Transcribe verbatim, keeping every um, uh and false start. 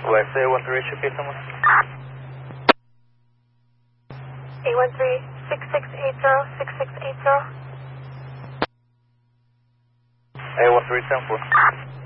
West A one three, should be someone. eight one three, six six eight zero, six six eight zero. A one three seven four.